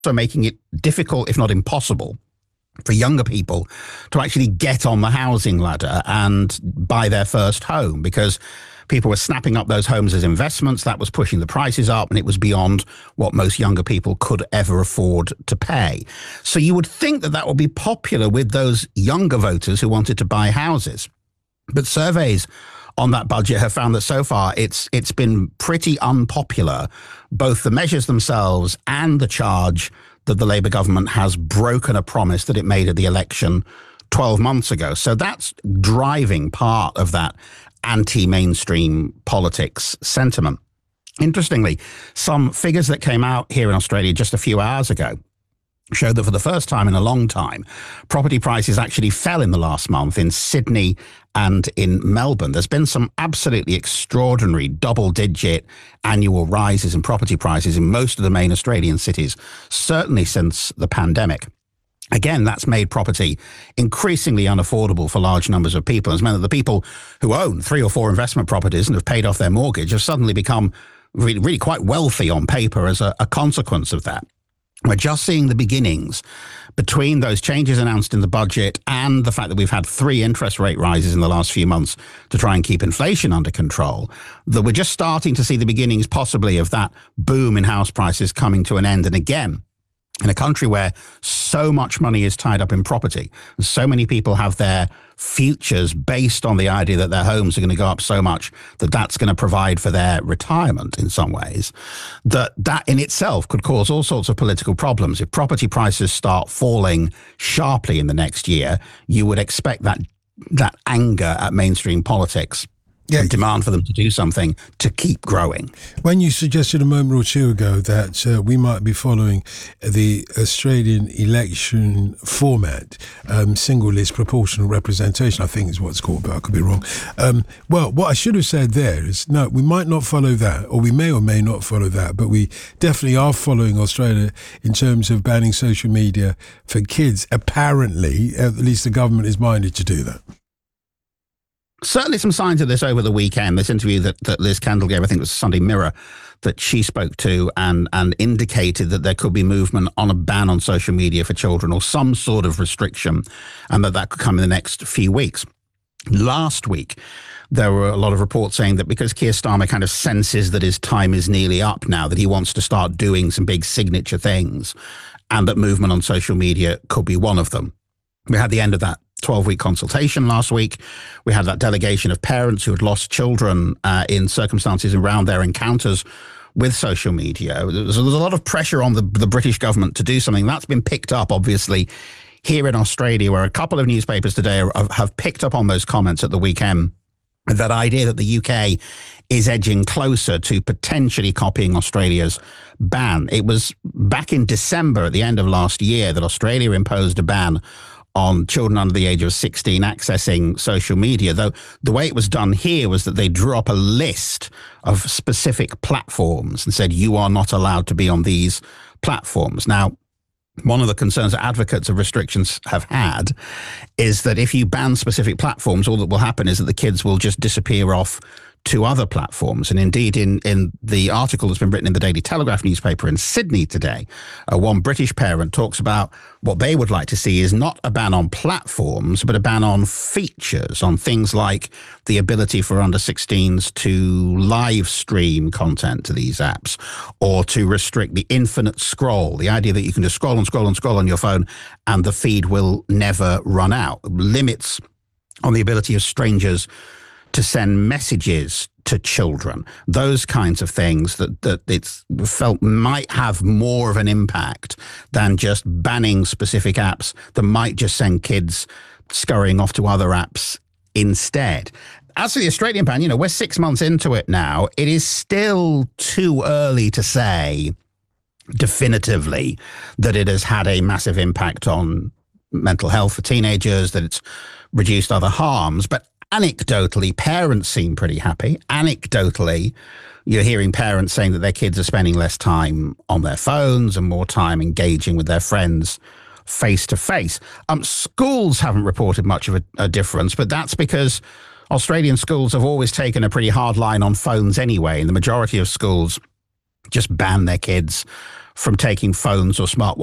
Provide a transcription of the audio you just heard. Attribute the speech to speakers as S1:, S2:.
S1: also making it difficult, if not impossible, for younger people to actually get on the housing ladder and buy their first home, because people were snapping up those homes as investments. That was pushing the prices up, and it was beyond what most younger people could ever afford to pay. So you would think that that would be popular with those younger voters who wanted to buy houses. But surveys on that budget have found that so far it's been pretty unpopular, both the measures themselves and the charge that the Labour government has broken a promise that it made at the election 12 months ago. So that's driving part of that anti-mainstream politics sentiment. Interestingly, some figures that came out here in Australia just a few hours ago showed that for the first time in a long time, property prices actually fell in the last month in Sydney and in Melbourne. There's been some absolutely extraordinary double-digit annual rises in property prices in most of the main Australian cities, certainly since the pandemic. Again, that's made property increasingly unaffordable for large numbers of people. It's meant that the people who own 3 or 4 investment properties and have paid off their mortgage have suddenly become really quite wealthy on paper as a consequence of that. We're just seeing the beginnings between those changes announced in the budget and the fact that we've had 3 interest rate rises in the last few months to try and keep inflation under control, that we're just starting to see the beginnings possibly of that boom in house prices coming to an end. And again, in a country where so much money is tied up in property, and so many people have their futures based on the idea that their homes are going to go up so much that that's going to provide for their retirement in some ways, that in itself could cause all sorts of political problems. If property prices start falling sharply in the next year, you would expect that anger at mainstream politics and demand for them to do something to keep growing.
S2: When you suggested a moment or two ago that we might be following the Australian election format, single list proportional representation, I think is what it's called, but I could be wrong. Well, what I should have said there is, no, we might not follow that, or we may or may not follow that, but we definitely are following Australia in terms of banning social media for kids. Apparently, at least the government is minded to do that.
S1: Certainly some signs of this over the weekend. This interview that Liz Kendall gave, I think it was Sunday Mirror, that she spoke to and indicated that there could be movement on a ban on social media for children or some sort of restriction, and that could come in the next few weeks. Last week, there were a lot of reports saying that because Keir Starmer kind of senses that his time is nearly up now, that he wants to start doing some big signature things, and that movement on social media could be one of them. We had the end of that 12-week consultation last week. We had that delegation of parents who had lost children in circumstances around their encounters with social media. There's a lot of pressure on the British government to do something. That's been picked up, obviously, here in Australia, where a couple of newspapers today have picked up on those comments at the weekend. That idea that the UK is edging closer to potentially copying Australia's ban. It was back in December at the end of last year that Australia imposed a ban on children under the age of 16 accessing social media, though the way it was done here was that they drew up a list of specific platforms and said, you are not allowed to be on these platforms. Now, one of the concerns that advocates of restrictions have had is that if you ban specific platforms, all that will happen is that the kids will just disappear off to other platforms. And indeed, in the article that's been written in the Daily Telegraph newspaper in Sydney today, one British parent talks about what they would like to see is not a ban on platforms, but a ban on features, on things like the ability for under 16s to live stream content to these apps, or to restrict the infinite scroll, the idea that you can just scroll and scroll and scroll on your phone and the feed will never run out, limits on the ability of strangers to send messages to children, those kinds of things that it's felt might have more of an impact than just banning specific apps that might just send kids scurrying off to other apps instead. As for the Australian ban, we're 6 months into it now. It is still too early to say definitively that it has had a massive impact on mental health for teenagers, that it's reduced other harms, but anecdotally, parents seem pretty happy. Anecdotally, you're hearing parents saying that their kids are spending less time on their phones and more time engaging with their friends face to face. Schools haven't reported much of a difference, but that's because Australian schools have always taken a pretty hard line on phones anyway, and the majority of schools just ban their kids from taking phones or smartwatches